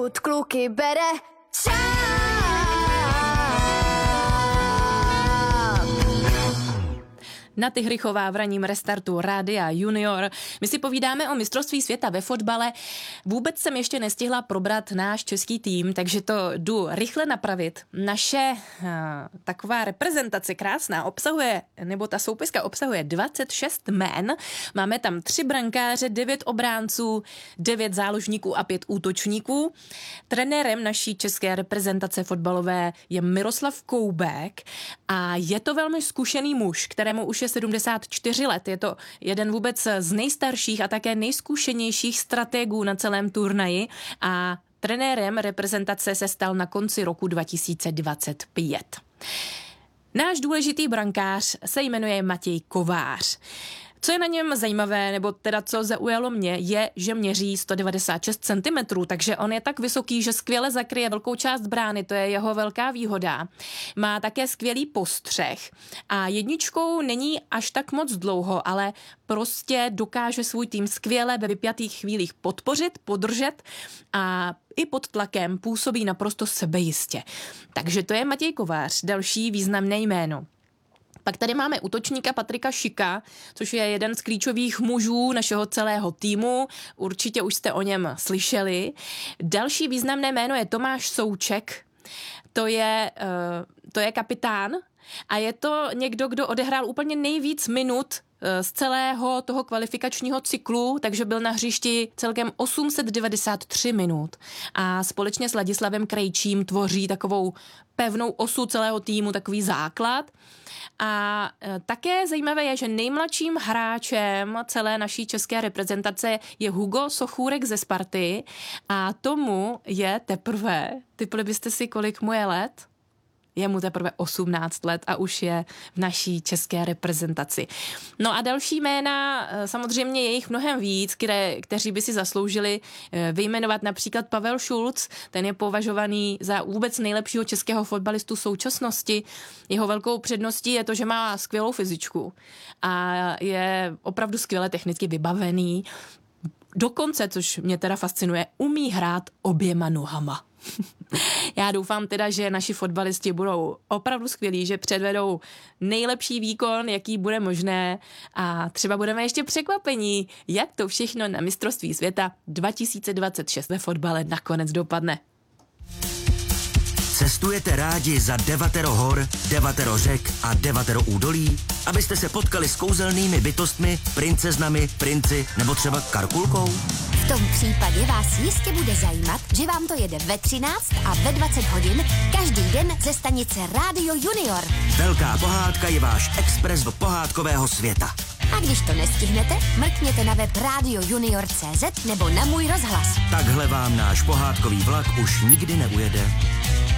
pokud kluky bere čáp. Na Tyhrychová v ranním restartu Rádia Junior. My si povídáme o mistrovství světa ve fotbale. Vůbec jsem ještě nestihla probrat náš český tým, takže to jdu rychle napravit. Naše taková reprezentace krásná obsahuje, nebo ta soupiska obsahuje 26 jmén. Máme tam 3 brankáře, 9 obránců, 9 záložníků a 5 útočníků. Trenérem naší české reprezentace fotbalové je Miroslav Koubek a je to velmi zkušený muž, kterému už je 74 let. Je to jeden vůbec z nejstarších a také nejzkušenějších strategů na celém turnaji a trenérem reprezentace se stal na konci roku 2025. Náš důležitý brankář se jmenuje Matěj Kovář. Co je na něm zajímavé, nebo teda co zaujalo mě, je, že měří 196 cm, takže on je tak vysoký, že skvěle zakryje velkou část brány, to je jeho velká výhoda. Má také skvělý postřeh a jedničkou není až tak moc dlouho, ale prostě dokáže svůj tým skvěle ve vypjatých chvílích podpořit, podržet a i pod tlakem působí naprosto sebejistě. Takže to je Matěj Kovář, další významné jméno. Pak tady máme útočníka Patrika Šika, což je jeden z klíčových mužů našeho celého týmu. Určitě už jste o něm slyšeli. Další významné jméno je Tomáš Souček. To je kapitán a je to někdo, kdo odehrál úplně nejvíc minut z celého toho kvalifikačního cyklu, takže byl na hřišti celkem 893 minut a společně s Ladislavem Krejčím tvoří takovou pevnou osu celého týmu, takový základ. A také zajímavé je, že nejmladším hráčem celé naší české reprezentace je Hugo Sochůrek ze Sparty a tomu je teprve, typli byste si, kolik mu je let? Je mu teprve 18 let a už je v naší české reprezentaci. No a další jména, samozřejmě je jich mnohem víc, kteří by si zasloužili vyjmenovat, například Pavel Šulc, ten je považovaný za vůbec nejlepšího českého fotbalistu současnosti. Jeho velkou předností je to, že má skvělou fyzičku a je opravdu skvěle technicky vybavený. Dokonce, což mě teda fascinuje, umí hrát oběma nohama. Já doufám teda, že naši fotbalisti budou opravdu skvělí, že předvedou nejlepší výkon, jaký bude možné a třeba budeme ještě překvapení, jak to všechno na mistrovství světa 2026 ve fotbale nakonec dopadne. Cestujete rádi za 9 hor, 9 řek a 9 údolí? Abyste se potkali s kouzelnými bytostmi, princeznami, princi nebo třeba Karkulkou? V tom případě vás jistě bude zajímat, že vám to jede ve 13 a ve 20 hodin každý den ze stanice Rádio Junior. Velká pohádka je váš expres do pohádkového světa. A když to nestihnete, mrkněte na web radiojunior.cz nebo na Můj rozhlas. Takhle vám náš pohádkový vlak už nikdy neujede.